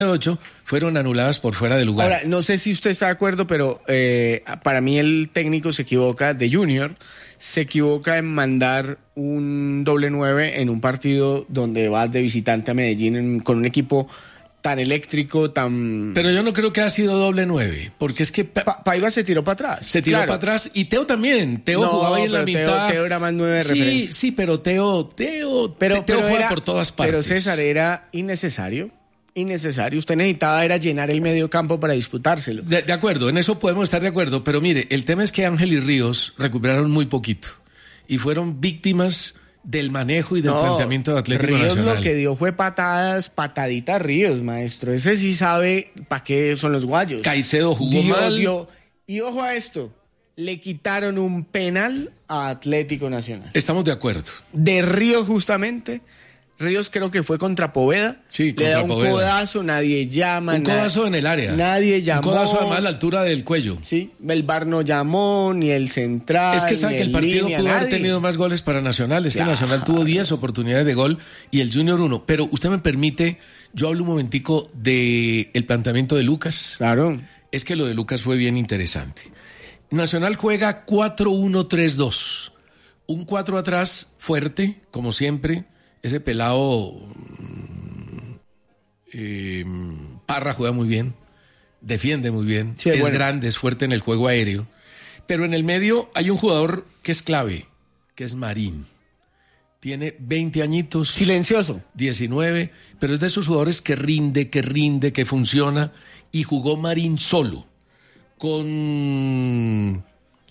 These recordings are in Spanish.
8 fueron anuladas por fuera de lugar. Ahora, no sé si usted está de acuerdo, pero para mí el técnico se equivoca, de Junior, se equivoca en mandar un doble 9 en un partido donde vas de visitante a Medellín con un equipo tan eléctrico, tan... Pero yo no creo que ha sido doble 9, porque es que... Paiva se tiró para atrás. Se tiró para atrás, y Teo también. Teo jugaba ahí en la mitad. Teo era más 9 de referencia. Sí, pero Teo juega por todas partes. Pero César, era innecesario. Usted necesitaba era llenar el medio campo para disputárselo. De acuerdo, en eso podemos estar de acuerdo, pero mire, el tema es que Ángel y Ríos recuperaron muy poquito y fueron víctimas del manejo y del planteamiento de Atlético Nacional. Ríos lo que dio fue pataditas Ríos, maestro. Ese sí sabe para qué son los guayos. Caicedo jugó mal. Y ojo a esto, le quitaron un penal a Atlético Nacional. Estamos de acuerdo. De Ríos justamente... Ríos creo que fue contra Poveda. Sí, le da un codazo, nadie llama. Un codazo en el área. Nadie llamó. Un codazo además a la altura del cuello. Sí, el VAR no llamó, ni el central. Es que sabe que el partido pudo haber tenido más goles para Nacional. Es que Nacional tuvo 10 oportunidades de gol y el Junior 1. Pero usted me permite, yo hablo un momentico del planteamiento de Lucas. Claro. Es que lo de Lucas fue bien interesante. Nacional juega 4-1-3-2. Un 4 atrás fuerte, como siempre. Ese pelado Parra juega muy bien, defiende muy bien, sí, es grande, es fuerte en el juego aéreo. Pero en el medio hay un jugador que es clave, que es Marín. Tiene 20 añitos. Silencioso. 19, pero es de esos jugadores que rinde, que funciona. Y jugó Marín solo, con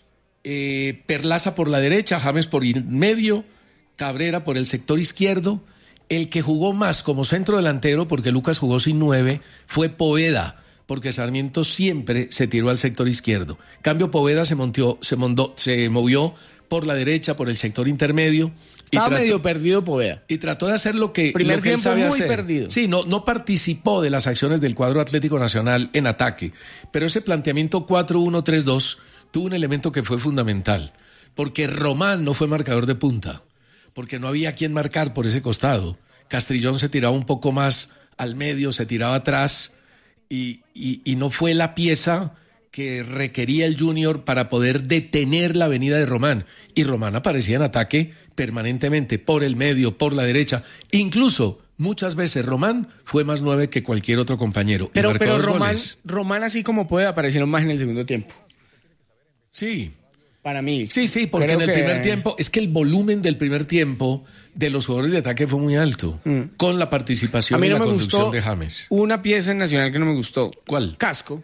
Perlaza por la derecha, James por el medio, Cabrera por el sector izquierdo. El que jugó más como centro delantero, porque Lucas jugó sin 9, fue Poveda, porque Sarmiento siempre se tiró al sector izquierdo. Cambio, Poveda se movió por la derecha, por el sector intermedio. Estaba medio perdido Poveda. Y trató de hacer lo que Primer él sabe muy hacer. Perdido. Sí, no participó de las acciones del cuadro Atlético Nacional en ataque. Pero ese planteamiento 4-1-3-2 tuvo un elemento que fue fundamental, porque Román no fue marcador de punta, porque no había quien marcar por ese costado. Castrillón se tiraba un poco más al medio, se tiraba atrás, y no fue la pieza que requería el Junior para poder detener la venida de Román. Y Román aparecía en ataque permanentemente, por el medio, por la derecha. Incluso, muchas veces, Román fue más 9 que cualquier otro compañero. Pero Román, así como puede, aparecieron más en el segundo tiempo. Sí. Para mí. Sí, porque en el primer tiempo, es que el volumen del primer tiempo de los jugadores de ataque fue muy alto, con la participación y la conducción de James. Una pieza en Nacional que no me gustó. ¿Cuál? Casco.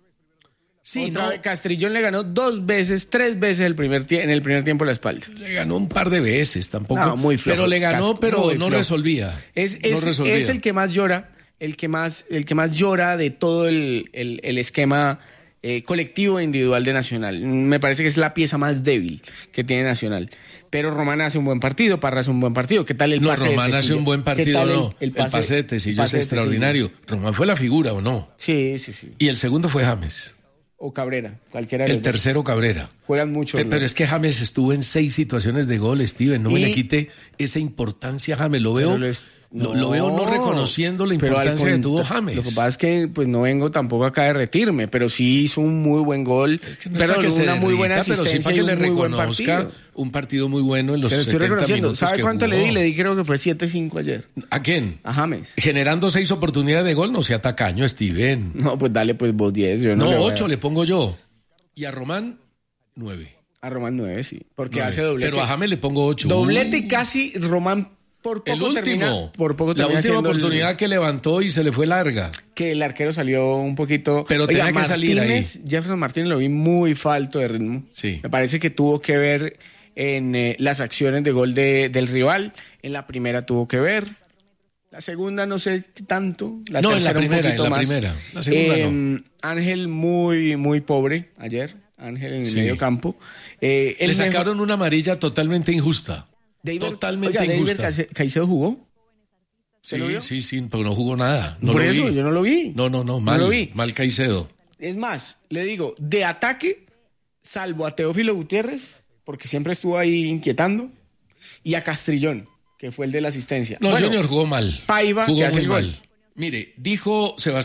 Sí, Castrillón le ganó 2 veces, 3 veces en el primer tiempo la espalda. Le ganó un par de veces, tampoco. No, muy flojo. Pero le ganó, Casco, pero no resolvía. Es el que más llora, el que más llora de todo el esquema colectivo e individual de Nacional. Me parece que es la pieza más débil que tiene Nacional. Pero Román hace un buen partido, Parra hace un buen partido. ¿Qué tal el pase? Román hace un buen partido, el pase de Tecillo es extraordinario. Román fue la figura, ¿o no? Sí. Y el segundo fue James. O Cabrera, cualquiera de los El tercero, Cabrera. Juegan mucho. Pero es que James estuvo en 6 situaciones de gol, Steven. No me le quite esa importancia a James. Lo veo no reconociendo la importancia que tuvo James. Lo que pasa es que pues no vengo tampoco acá a derretirme, pero sí hizo un muy buen gol. Es que no pero es una muy buena asistencia, pero sí para que le muy reconozca un partido muy bueno en los 70 minutos. ¿Sabe cuánto jugó? le di? Creo que fue 7-5 ayer. ¿A quién? A James. Generando 6 oportunidades de gol, no sea tacaño, Steven. No, pues dale pues vos 10. No, 8 le pongo yo. Y a Román, 9. A Román 9, sí. Porque 9. hace doblete. Pero a James le pongo 8. Doblete y casi Román por poco termina. La última oportunidad que levantó y se le fue larga. Que el arquero salió un poquito... Pero tenía que salir ahí. Jefferson Martínez lo vi muy falto de ritmo. Sí. Me parece que tuvo que ver en las acciones de gol del rival. En la primera tuvo que ver. La segunda no sé tanto. La primera. La segunda no. Ángel muy pobre ayer. Ángel en el medio campo. Le sacaron una amarilla totalmente injusta. Totalmente injusta. David Caicedo jugó. Sí, pero no jugó nada. Por eso yo no lo vi. No, mal. No lo vi. Mal Caicedo. Es más, le digo, de ataque, salvo a Teófilo Gutiérrez, porque siempre estuvo ahí inquietando, y a Castrillón, que fue el de la asistencia. No, Junior jugó mal. Paiva, jugó que hace muy el gol. mal. Mire, dijo Sebastián